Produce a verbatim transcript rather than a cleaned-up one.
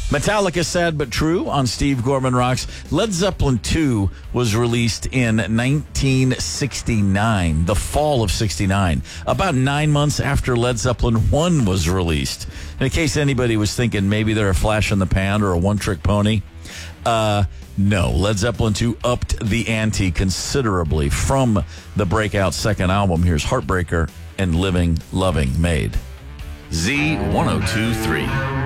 Metallica, Sad But True on Steve Gorman Rocks. Led Zeppelin two was released in nineteen sixty-nine, the fall of sixty-nine, about nine months after Led Zeppelin one was released. In case anybody was thinking maybe they're a flash in the pan or a one-trick pony, uh, no. Led Zeppelin two upped the ante considerably from the breakout second album. Here's Heartbreaker and Living, Loving, Made. Z ten twenty-three.